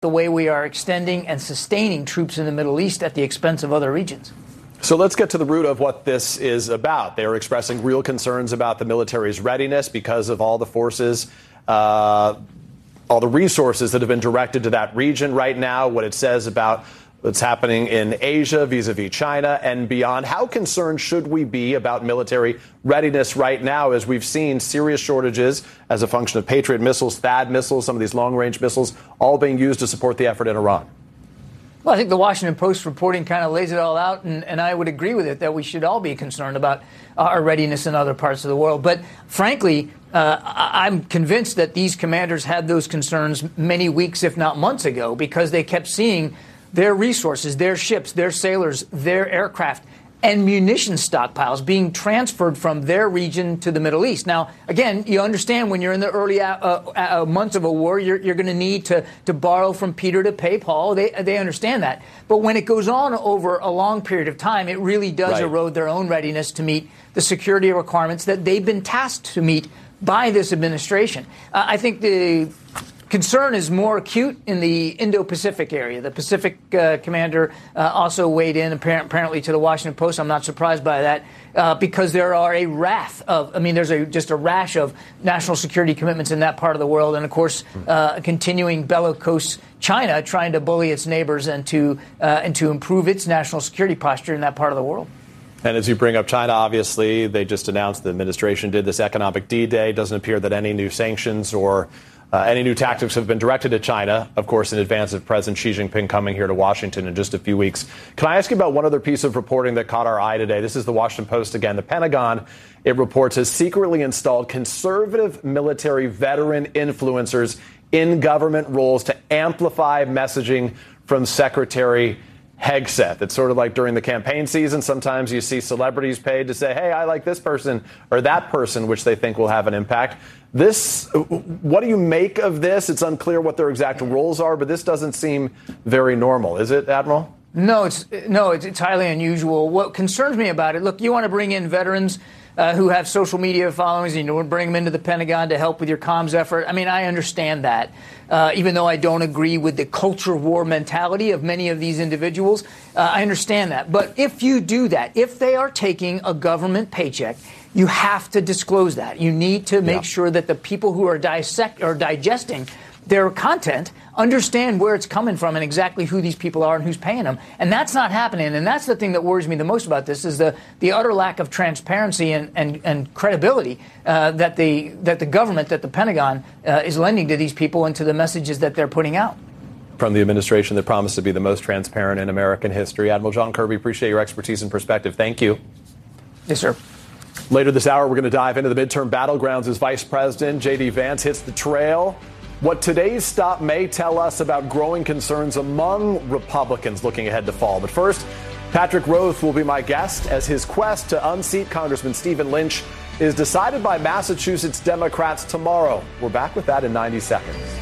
the way we are extending and sustaining troops in the Middle East at the expense of other regions. So let's get to the root of what this is about. They are expressing real concerns about the military's readiness because of all the forces, all the resources that have been directed to that region right now, what it says about what's happening in Asia vis-a-vis China and beyond. How concerned should we be about military readiness right now as we've seen serious shortages as a function of Patriot missiles, THAAD missiles, some of these long-range missiles, all being used to support the effort in Iran? Well, I think the Washington Post reporting kind of lays it all out, and I would agree with it that we should all be concerned about our readiness in other parts of the world. But frankly, I'm convinced that these commanders had those concerns many weeks, if not months ago, because they kept seeing their resources, their ships, their sailors, their aircraft, and munition stockpiles being transferred from their region to the Middle East. Now, again, you understand when you're in the early months of a war, you're going to need to borrow from Peter to pay Paul. They understand that. But when it goes on over a long period of time, it really does erode their own readiness to meet the security requirements that they've been tasked to meet by this administration. I think the concern is more acute in the Indo-Pacific area. The Pacific commander also weighed in, apparently, to the Washington Post. I'm not surprised by that because there are there's just a rash of national security commitments in that part of the world. And, of course, continuing bellicose China trying to bully its neighbors and to improve its national security posture in that part of the world. And as you bring up China, obviously, they just announced the administration did this economic D-Day. Doesn't appear that any new sanctions or any new tactics have been directed at China, of course, in advance of President Xi Jinping coming here to Washington in just a few weeks. Can I ask you about one other piece of reporting that caught our eye today? This is the Washington Post again. The Pentagon, it reports, has secretly installed conservative military veteran influencers in government roles to amplify messaging from Secretary Hegseth. It's sort of like during the campaign season. Sometimes you see celebrities paid to say, hey, I like this person or that person, which they think will have an impact. What do you make of this? It's unclear what their exact roles are, but this doesn't seem very normal. Is it, Admiral? No, it's highly unusual. What concerns me about it, look, you want to bring in veterans who have social media followings, and you want to bring them into the Pentagon to help with your comms effort. I mean, I understand that, even though I don't agree with the culture war mentality of many of these individuals. I understand that. But if you do that, if they are taking a government paycheck, you have to disclose that. You need to make sure that the people who are digesting their content understand where it's coming from and exactly who these people are and who's paying them. And that's not happening. And that's the thing that worries me the most about this is the utter lack of transparency and credibility that the government, that the Pentagon is lending to these people and to the messages that they're putting out. From the administration that promised to be the most transparent in American history. Admiral John Kirby, appreciate your expertise and perspective. Thank you. Yes, sir. Later this hour, we're going to dive into the midterm battlegrounds as Vice President J.D. Vance hits the trail. What today's stop may tell us about growing concerns among Republicans looking ahead to fall. But first, Patrick Roth will be my guest as his quest to unseat Congressman Stephen Lynch is decided by Massachusetts Democrats tomorrow. We're back with that in 90 seconds.